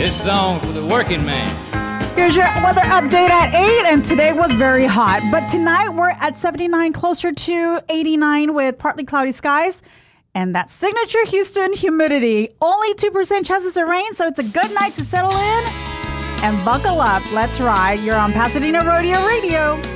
This song for the working man. Here's your weather update at 8, and today was very hot. But tonight we're at 79, closer to 89 with partly cloudy skies. And that signature Houston humidity. Only 2% chances of rain, so it's a good night to settle in. And buckle up. Let's ride. You're on Pasadena Rodeo Radio.